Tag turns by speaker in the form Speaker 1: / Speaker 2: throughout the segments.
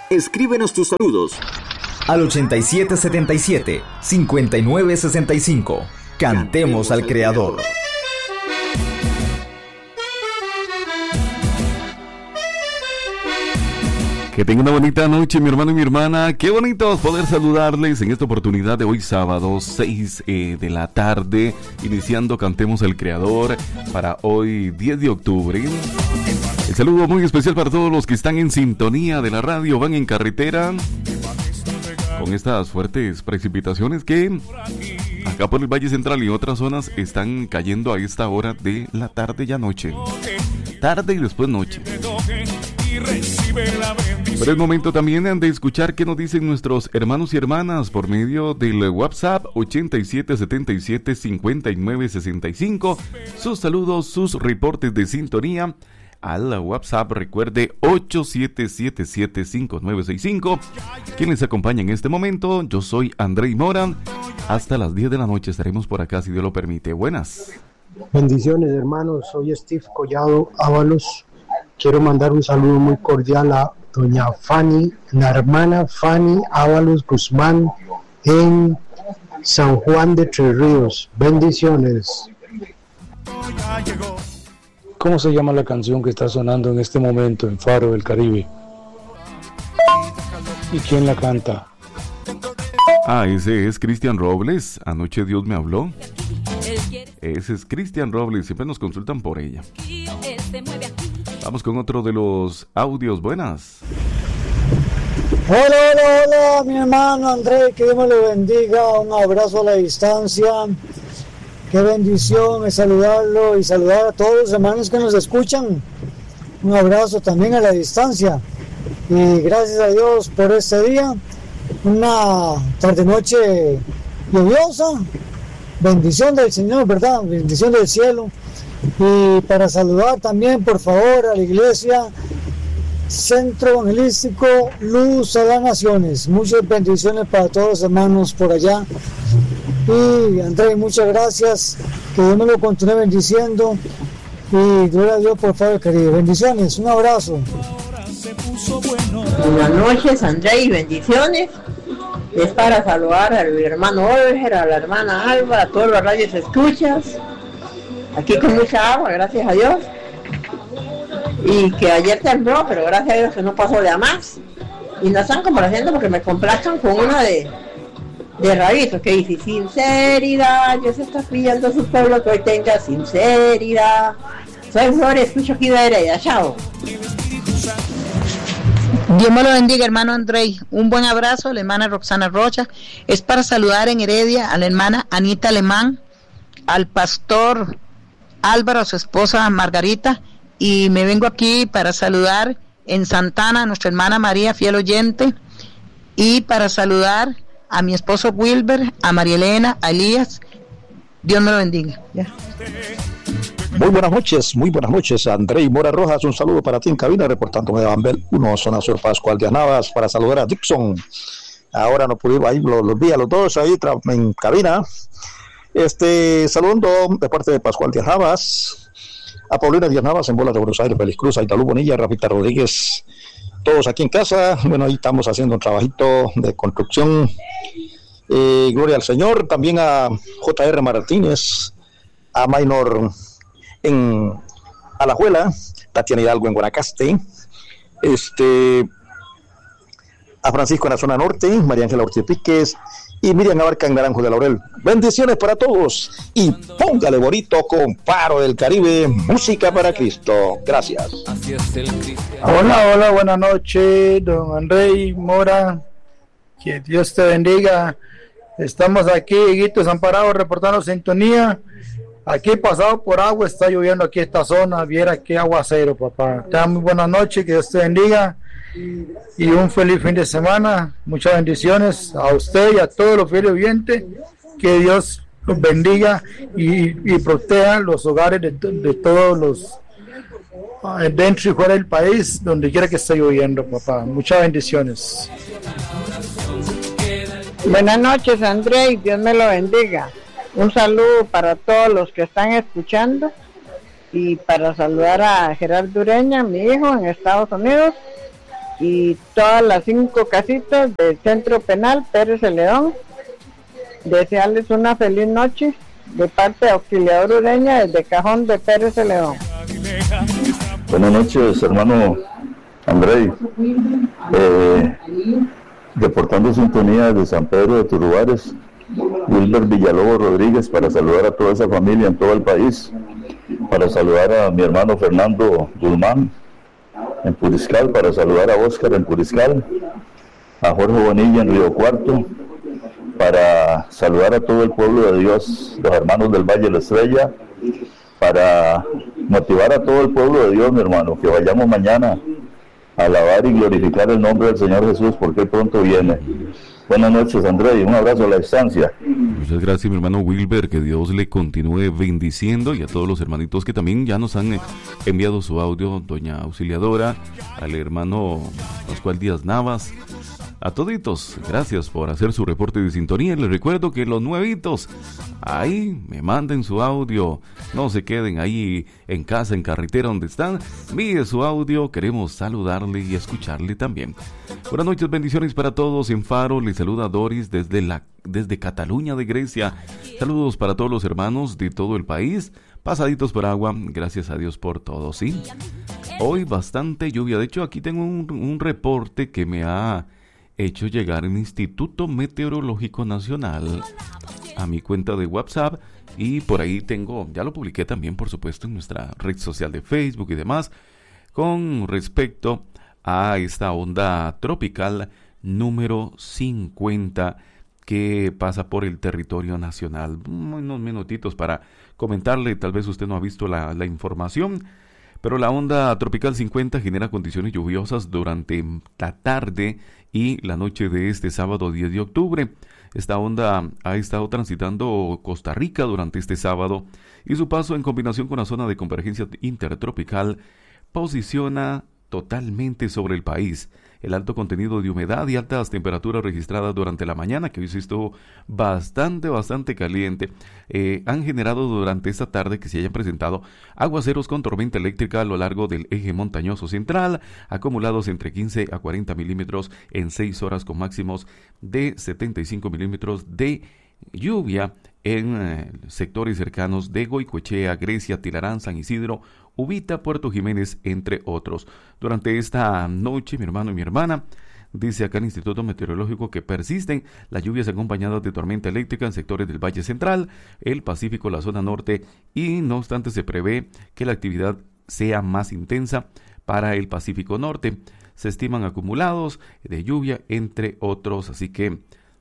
Speaker 1: Escríbenos tus saludos
Speaker 2: al 8777-5965. Cantemos al Creador.
Speaker 3: Que tenga una bonita noche, mi hermano y mi hermana. Qué bonito poder saludarles en esta oportunidad de hoy sábado 6 de la tarde, iniciando Cantemos al Creador para hoy 10 de octubre. El saludo muy especial para todos los que están en sintonía de la radio, van en carretera con estas fuertes precipitaciones que acá por el Valle Central y otras zonas están cayendo a esta hora de la tarde ya noche. Tarde y después noche. Pero es momento también de escuchar qué nos dicen nuestros hermanos y hermanas por medio del WhatsApp 8777-5965. Sus saludos, sus reportes de sintonía al WhatsApp, recuerde 8777-5965. Quien les acompaña en este momento, yo soy Andrei Mora. Hasta las 10 de la noche estaremos por acá, si Dios lo permite. Buenas.
Speaker 4: Bendiciones, hermanos. Soy Steve Collado Ábalos. Quiero mandar un saludo muy cordial a doña Fanny, la hermana Fanny Ábalos Guzmán en San Juan de Tres Ríos. Bendiciones.
Speaker 5: ¿Cómo se llama la canción que está sonando en este momento en Faro del Caribe? ¿Y quién la canta?
Speaker 3: Ese es Cristian Robles. Anoche Dios me habló. Ese es Cristian Robles. Siempre nos consultan por ella. Vamos con otro de los audios. Buenas.
Speaker 6: Hola, mi hermano André, que Dios me lo bendiga. Un abrazo a la distancia. Qué bendición es saludarlo y saludar a todos los hermanos que nos escuchan. Un abrazo también a la distancia. Y gracias a Dios por este día. Una tarde-noche lluviosa. Bendición del Señor, ¿verdad? Bendición del cielo. Y para saludar también, por favor, a la iglesia Centro Evangelístico Luz a las Naciones. Muchas bendiciones para todos los hermanos por allá. Y André, muchas gracias, que Dios me lo continúe bendiciendo y gloria a Dios por favor, querido. Bendiciones, un abrazo.
Speaker 7: Buenas noches, André, y bendiciones. Es para saludar al hermano Olger, a la hermana Alba, a todos los radios escuchas. Aquí con mucha agua, gracias a Dios. Y que ayer tembló, pero gracias a Dios que no pasó de a más. Y nos están complaciendo porque me complazcan con una de Rabito, que dice: sinceridad, Dios está pidiendo a su pueblo que hoy tenga sinceridad. Soy Flores, escucho aquí de Heredia, chao.
Speaker 8: Dios me lo bendiga, hermano Andrei. Un buen abrazo a la hermana Roxana Rocha. Es para saludar en Heredia a la hermana Anita Alemán, al pastor Álvaro, a su esposa Margarita, y me vengo aquí para saludar en Santana a nuestra hermana María, fiel oyente, y para saludar a mi esposo Wilber, a María Elena, a Elías. Dios me lo bendiga. Ya.
Speaker 9: Muy buenas noches, Andrei Mora Rojas, un saludo para ti en cabina, reportándome de Bambel 1, zona sur Pascual de Anabas, para saludar a Dixon. Ahora no pudimos, ahí los vi a los dos ahí en cabina. Saludando de parte de Pascual de Anabas, a Paulina de Anabas en Bolas de Buenos Aires, Feliz Cruz, a Italú Bonilla, Rafita Rodríguez, todos aquí en casa. Bueno, ahí estamos haciendo un trabajito de construcción. Gloria al Señor. También a J.R. Martínez, a Maynor en Alajuela, Tatiana Hidalgo en Guanacaste, a Francisco en la zona norte, María Ángela Ortiz Píquez y Miriam Abarca en Naranjo de Laurel. Bendiciones para todos y póngale bonito con Faro del Caribe, música para Cristo. Gracias.
Speaker 10: Hola, buenas noches, don Andrei Mora, que Dios te bendiga. Estamos aquí, Higuitos Amparados, reportando sintonía. Aquí pasado por agua, está lloviendo aquí esta zona, viera qué aguacero, papá. Te da muy buenas noches, que Dios te bendiga y un feliz fin de semana. Muchas bendiciones a usted y a todos los fieles oyentes, que Dios los bendiga y proteja los hogares de todos los dentro y fuera del país, donde quiera que esté lloviendo, papá. Muchas bendiciones.
Speaker 11: Buenas noches, André, y Dios me lo bendiga. Un saludo para todos los que están escuchando y para saludar a Gerardo Ureña, mi hijo en Estados Unidos, y todas las 5 casitas del Centro Penal Pérez Celedón. Desearles una feliz noche de parte de Auxiliador Ureña desde Cajón de Pérez Celedón.
Speaker 1: Buenas noches, hermano Andrei. Reportando sintonía de San Pedro de Turubares, Wilber Villalobos Rodríguez, para saludar a toda esa familia en todo el país, para saludar a mi hermano Fernando Guzmán en Puriscal, para saludar a Óscar en Puriscal, a Jorge Bonilla en Río Cuarto, para saludar a todo el pueblo de Dios, los hermanos del Valle de la Estrella, para motivar a todo el pueblo de Dios, mi hermano, que vayamos mañana a alabar y glorificar el nombre del Señor Jesús, porque Él pronto viene. Buenas noches, André, y un abrazo a la distancia.
Speaker 3: Muchas gracias, mi hermano Wilber, que Dios le continúe bendiciendo, y a todos los hermanitos que también ya nos han enviado su audio, doña Auxiliadora, al hermano Pascual Díaz Navas, a toditos, gracias por hacer su reporte de sintonía. Les recuerdo que los nuevitos, ahí me manden su audio, no se queden ahí en casa, en carretera, donde están, envíe su audio, queremos saludarle y escucharle también. Buenas noches, bendiciones para todos en Faro, les saluda Doris desde Cataluña de Grecia. Saludos para todos los hermanos de todo el país, pasaditos por agua, gracias a Dios por todo, ¿sí? Hoy bastante lluvia, de hecho aquí tengo un reporte que me ha hecho llegar el Instituto Meteorológico Nacional a mi cuenta de WhatsApp, y por ahí tengo, ya lo publiqué también por supuesto en nuestra red social de Facebook y demás, con respecto a esta onda tropical número 50 que pasa por el territorio nacional. Unos minutitos para comentarle, tal vez usted no ha visto la información, pero la onda tropical 50 genera condiciones lluviosas durante la tarde y la noche de este sábado 10 de octubre. Esta onda ha estado transitando Costa Rica durante este sábado, y su paso en combinación con la zona de convergencia intertropical posiciona totalmente sobre el país el alto contenido de humedad y altas temperaturas registradas durante la mañana, que hoy se estuvo bastante caliente. Han generado durante esta tarde que se hayan presentado aguaceros con tormenta eléctrica a lo largo del eje montañoso central, acumulados entre 15 a 40 milímetros en 6 horas, con máximos de 75 milímetros de lluvia en sectores cercanos de Goicoechea, Grecia, Tilarán, San Isidro, Ubita, Puerto Jiménez, entre otros. Durante esta noche, mi hermano y mi hermana, dice acá el Instituto Meteorológico, que persisten las lluvias acompañadas de tormenta eléctrica en sectores del Valle Central, el Pacífico, la zona norte, y no obstante se prevé que la actividad sea más intensa para el Pacífico Norte. Se estiman acumulados de lluvia, entre otros, así que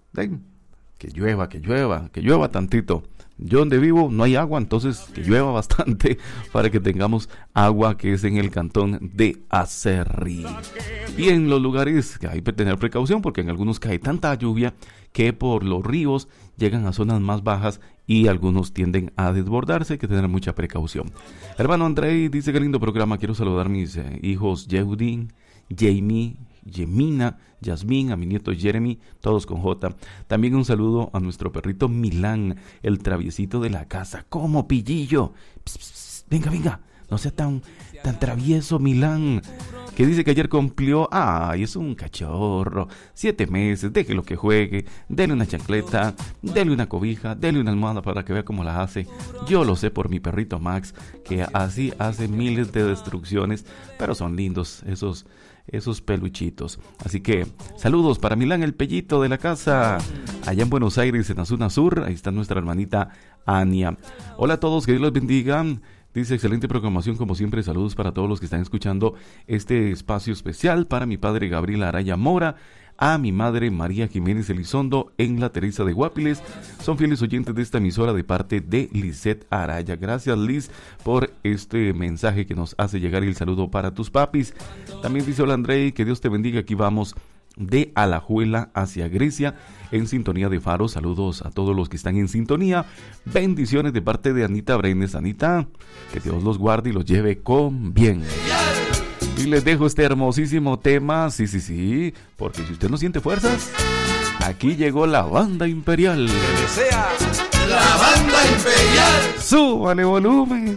Speaker 3: que llueva tantito. Yo donde vivo no hay agua, entonces que llueva bastante para que tengamos agua, que es en el cantón de Acerrí. Y en los lugares que hay que tener precaución, porque en algunos cae tanta lluvia que por los ríos llegan a zonas más bajas y algunos tienden a desbordarse. Hay que tener mucha precaución. Hermano Andrei dice: qué lindo programa, quiero saludar a mis hijos Yeudin, Jamie, Yemina, Yasmín, a mi nieto Jeremy, todos con J. También un saludo a nuestro perrito Milán, el traviesito de la casa. ¡Como pillillo! Pss, pss, venga, no sea tan travieso, Milán, que dice que ayer cumplió, es un cachorro, 7 meses, déjelo que juegue, dele una chancleta, dele una cobija, dele una almohada para que vea cómo la hace. Yo lo sé por mi perrito Max, que así hace miles de destrucciones, pero son lindos esos peluchitos. Así que saludos para Milán, el pellito de la casa, allá en Buenos Aires, en Azuna Sur. Ahí está nuestra hermanita Ania. Hola a todos, que Dios los bendiga. Dice: excelente programación como siempre. Saludos para todos los que están escuchando este espacio especial, para mi padre Gabriel Araya Mora, a mi madre María Jiménez Elizondo en La Teresa de Guapiles. Son fieles oyentes de esta emisora de parte de Lisette Araya. Gracias, Liz, por este mensaje que nos hace llegar, y el saludo para tus papis. También dice: hola Andrei, que Dios te bendiga. Aquí vamos de Alajuela hacia Grecia, en sintonía de Faro. Saludos a todos los que están en sintonía. Bendiciones de parte de Anita Brenes. Anita, que Dios los guarde y los lleve con bien. Y les dejo este hermosísimo tema, sí, porque si usted no siente fuerzas, aquí llegó la Banda Imperial.
Speaker 12: Que desea la Banda Imperial.
Speaker 3: ¡Súbale volumen!